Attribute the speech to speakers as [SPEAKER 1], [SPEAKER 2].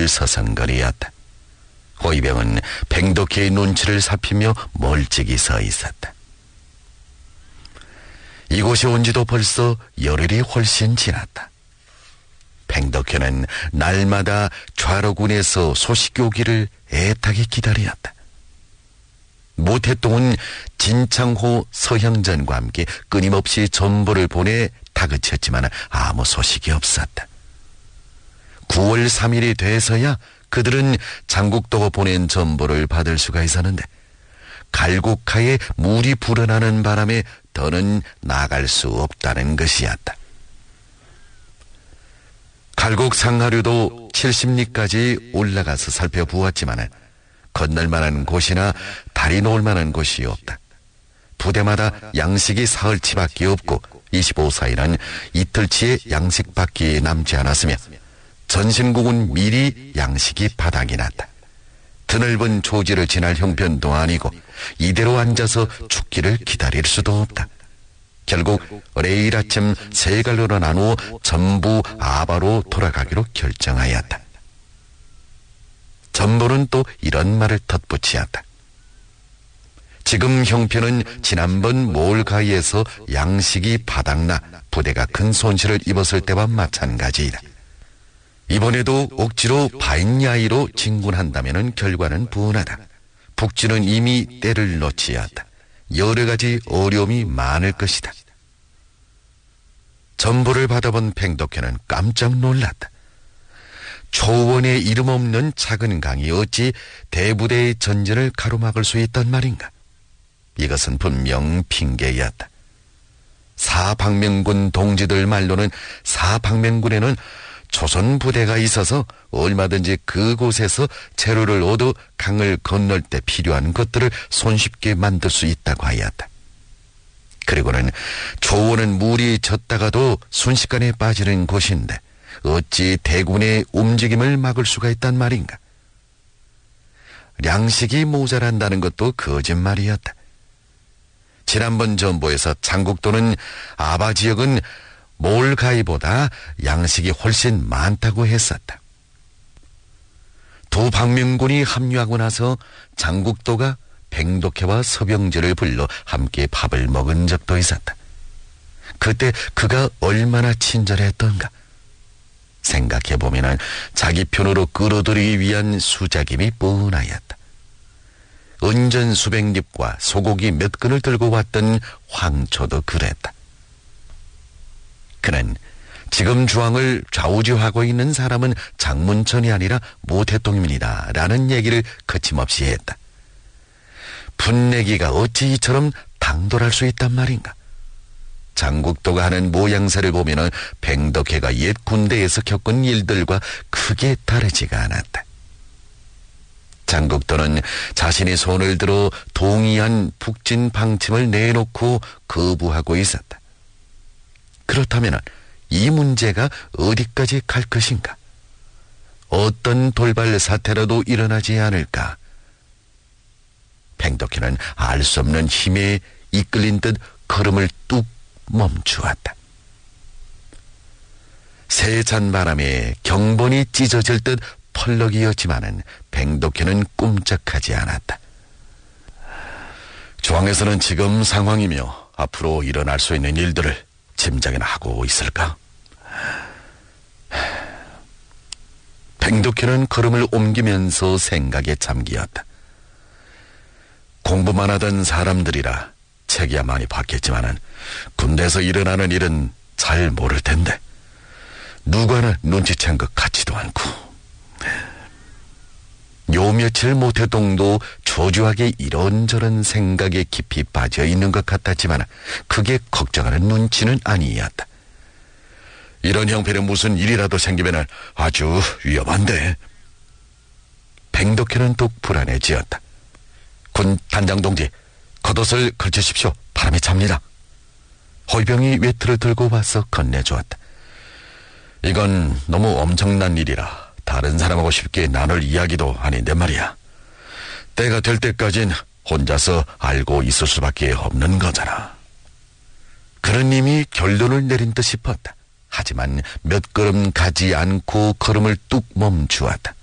[SPEAKER 1] 서성거리었다. 호위병은 팽독회의 눈치를 살피며 멀찍이 서 있었다. 이곳에 온 지도 벌써 열흘이 훨씬 지났다. 팽독회는 날마다 좌로군에서 소식이 오기를 애타게 기다렸다. 모태똥은 진창호 서형전과 함께 끊임없이 전보를 보내 다그쳤지만 아무 소식이 없었다. 9월 3일이 돼서야 그들은 장국도가 보낸 전보를 받을 수가 있었는데 갈곡하에 물이 불어나는 바람에 더는 나갈 수 없다는 것이었다. 갈곡 상하류도 70리까지 올라가서 살펴보았지만 건널 만한 곳이나 다리 놓을 만한 곳이 없다. 부대마다 양식이 사흘치밖에 없고 25사일은 이틀치의 양식밖에 남지 않았으며 전신국은 미리 양식이 바닥이 났다. 드넓은 조지를 지날 형편도 아니고 이대로 앉아서 죽기를 기다릴 수도 없다. 결국 내일 아침 세 갈로로 나누어 전부 아바로 돌아가기로 결정하였다. 전보는 또 이런 말을 덧붙이었다. 지금 형편은 지난번 몰가이에서 양식이 바닥나 부대가 큰 손실을 입었을 때와 마찬가지이다. 이번에도 억지로 바인야이로 진군한다면 결과는 분하다. 북진은 이미 때를 놓치었다. 여러 가지 어려움이 많을 것이다. 전보를 받아본 팽독회는 깜짝 놀랐다. 초원에 이름 없는 작은 강이 어찌 대부대의 전진을 가로막을 수 있단 말인가? 이것은 분명 핑계였다. 사방면군 동지들 말로는 사방면군에는 조선 부대가 있어서 얼마든지 그곳에서 재료를 얻어 강을 건널 때 필요한 것들을 손쉽게 만들 수 있다고 하였다. 그리고는 초원은 물이 젖다가도 순식간에 빠지는 곳인데 어찌 대군의 움직임을 막을 수가 있단 말인가?粮식이 모자란다는 것도 거짓말이었다. 지난번 전보에서 장국도는 아바 지역은 몰가이보다 양식이 훨씬 많다고 했었다. 두 방면군이 합류하고 나서 장국도가 팽독회와 서병제를 불러 함께 밥을 먹은 적도 있었다. 그때 그가 얼마나 친절했던가. 생각해보면 자기 편으로 끌어들이기 위한 수작임이 뻔하였다. 은전 수백 립과 소고기 몇 근을 들고 왔던 황초도 그랬다. 그는 지금 주왕을 좌우지하고 있는 사람은 장문천이 아니라 모태똥입니다 라는 얘기를 거침없이 했다. 분내기가 어찌 이처럼 당돌할 수 있단 말인가? 장국도가 하는 모양새를 보면 팽독회가 옛 군대에서 겪은 일들과 크게 다르지가 않았다. 장국도는 자신이 손을 들어 동의한 북진 방침을 내놓고 거부하고 있었다. 그렇다면 이 문제가 어디까지 갈 것인가? 어떤 돌발 사태라도 일어나지 않을까? 팽독회는 알 수 없는 힘에 이끌린 듯 걸음을 뚝 멈추었다. 세찬 바람에 경본이 찢어질 듯 펄럭이었지만은 팽독회는 꿈쩍하지 않았다. 중앙에서는 지금 상황이며 앞으로 일어날 수 있는 일들을 짐작이나 하고 있을까? 팽독회는 걸음을 옮기면서 생각에 잠기었다. 공부만 하던 사람들이라 책이야 많이 봤겠지만은 군대에서 일어나는 일은 잘 모를 텐데 누구나 눈치챈 것 같지도 않고 요 며칠 모태동도 초조하게 이런저런 생각에 깊이 빠져 있는 것 같았지만 크게 걱정하는 눈치는 아니었다. 이런 형편에 무슨 일이라도 생기면 아주 위험한데. 팽독회는 또 불안해지었다. 군 단장 동지, 겉옷을 걸치십시오. 바람이 찹니다. 호위병이 외투를 들고 와서 건네주었다. 이건 너무 엄청난 일이라 다른 사람하고 쉽게 나눌 이야기도 아닌데 말이야. 때가 될 때까진 혼자서 알고 있을 수밖에 없는 거잖아. 그런 이미 결론을 내린 듯 싶었다. 하지만 몇 걸음 가지 않고 걸음을 뚝 멈추었다.